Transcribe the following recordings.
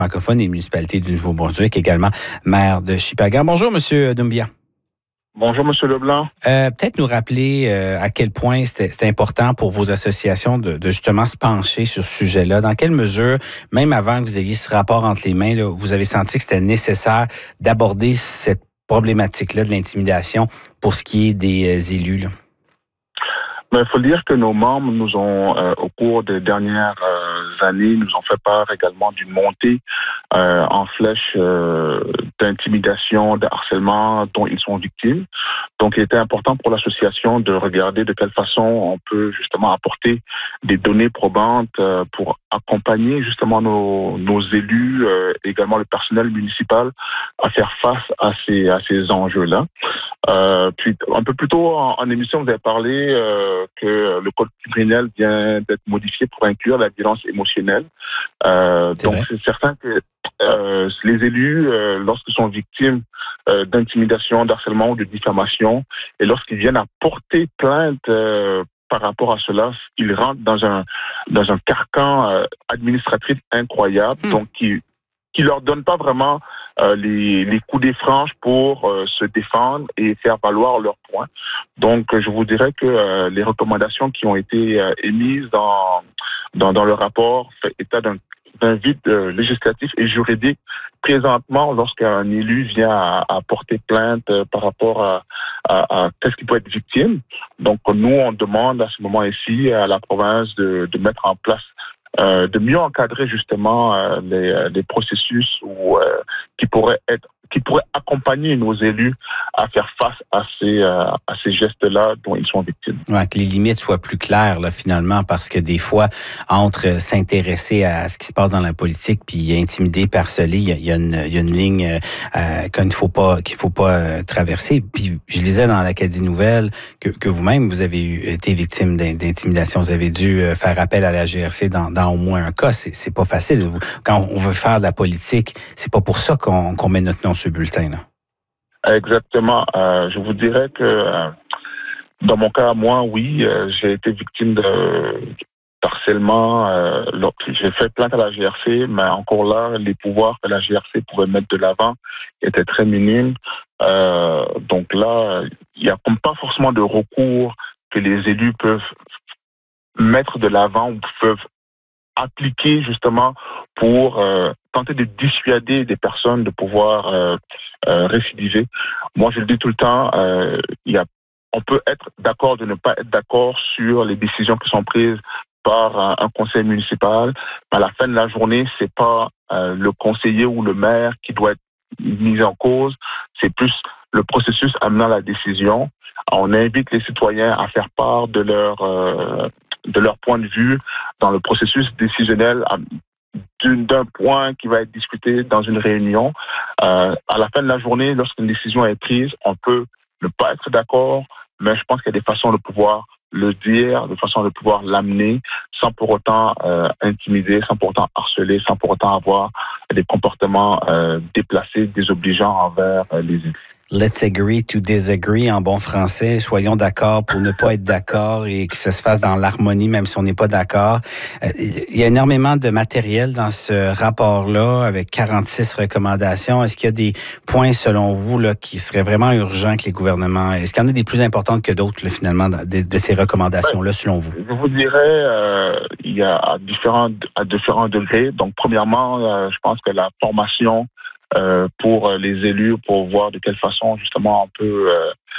francophone et municipalité du Nouveau-Brunswick, également maire de Shippagan. Bonjour, Monsieur Doumbia. Bonjour, Monsieur Leblanc. Peut-être nous rappeler à quel point c'était important pour vos associations de justement se pencher sur ce sujet-là. Dans quelle mesure, même avant que vous ayez ce rapport entre les mains, là, vous avez senti que c'était nécessaire d'aborder cette problématique-là de l'intimidation pour ce qui est des élus, là? Il faut dire que nos membres nous ont, au cours des dernières années, nous ont fait part également d'une montée en flèche d'intimidation, de harcèlement dont ils sont victimes. Donc, il était important pour l'association de regarder de quelle façon on peut justement apporter des données probantes pour accompagner justement nos élus, également le personnel municipal, à faire face à ces enjeux-là. Puis, un peu plus tôt en émission, vous avez parlé que le code criminel vient d'être modifié pour inclure la violence émotionnelle. Donc, c'est certain que les élus, lorsqu'ils sont victimes d'intimidation, d'harcèlement ou de diffamation, et lorsqu'ils viennent à porter plainte par rapport à cela, ils rentrent dans un carcan administratif incroyable, donc qui leur donne pas vraiment les coups des franges pour se défendre et faire valoir leurs points. Donc, je vous dirais que les recommandations qui ont été émises dans le rapport fait état d'un vide législatif et juridique présentement lorsqu'un élu vient à porter plainte par rapport à qu'est-ce qui peut être victime. Donc, nous, on demande à ce moment-ci à la province de mettre en place de mieux encadrer justement les processus qui pourraient accompagner nos élus à faire face à ces gestes-là dont ils sont victimes. Ouais, que les limites soient plus claires là, finalement, parce que des fois, entre s'intéresser à ce qui se passe dans la politique puis intimider, harceler, il y a une ligne qu'il ne faut pas traverser. Puis je lisais dans l'Acadie Nouvelle que vous-même vous avez été victime d'intimidation. Vous avez dû faire appel à la GRC dans au moins un cas. C'est pas facile. Quand on veut faire de la politique, c'est pas pour ça qu'on met notre nom sur le bulletin, là. Exactement. Je vous dirais que dans mon cas, moi, oui, j'ai été victime de harcèlement. J'ai fait plainte à la GRC, mais encore là, les pouvoirs que la GRC pouvait mettre de l'avant étaient très minimes. Donc là, il n'y a comme pas forcément de recours que les élus peuvent mettre de l'avant ou peuvent appliquer justement pour tenter de dissuader des personnes de pouvoir récidiver. Moi, je le dis tout le temps, on peut être d'accord de ne pas être d'accord sur les décisions qui sont prises par un conseil municipal. À la fin de la journée, c'est pas le conseiller ou le maire qui doit être mis en cause, c'est plus le processus amenant la décision. On invite les citoyens à faire part de leur point de vue dans le processus décisionnel d'un point qui va être discuté dans une réunion. À la fin de la journée, lorsqu'une décision est prise, on peut ne pas être d'accord, mais je pense qu'il y a des façons de pouvoir le dire, de façon de pouvoir l'amener sans pour autant intimider, sans pour autant harceler, sans pour autant avoir des comportements déplacés, désobligeants envers les élus. Let's agree to disagree en bon français. Soyons d'accord pour ne pas être d'accord et que ça se fasse dans l'harmonie, même si on n'est pas d'accord. Il y a énormément de matériel dans ce rapport-là avec 46 recommandations. Est-ce qu'il y a des points, selon vous, là, qui seraient vraiment urgents que les gouvernements... Est-ce qu'il y en a des plus importantes que d'autres, là, finalement, de ces recommandations-là, selon vous? Je vous dirais, il y a à différents degrés. Donc, premièrement, je pense que la formation pour les élus, pour voir de quelle façon justement on peut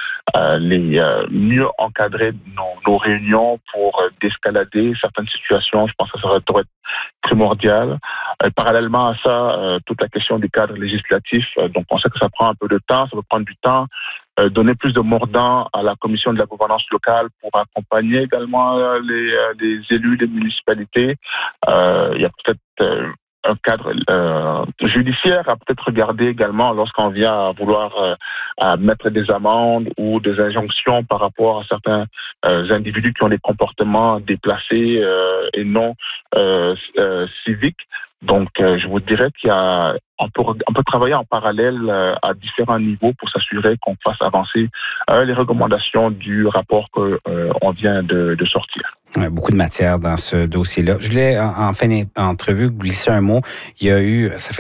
mieux encadrer nos réunions pour désescalader certaines situations. Je pense que ça devrait être primordial. Parallèlement à ça, toute la question du cadre législatif. Donc on sait que ça prend un peu de temps, ça peut prendre du temps. Donner plus de mordant à la commission de la gouvernance locale pour accompagner également les élus des municipalités. Il y a peut-être un cadre judiciaire à peut-être regarder également lorsqu'on vient à vouloir à mettre des amendes ou des injonctions par rapport à certains individus qui ont des comportements déplacés et non civiques. Donc, je vous dirais on peut travailler en parallèle à différents niveaux pour s'assurer qu'on fasse avancer les recommandations du rapport qu'on vient de sortir. Beaucoup de matière dans ce dossier-là. Je voulais, en fin d'entrevue, glisser un mot. Il y a eu, ça fait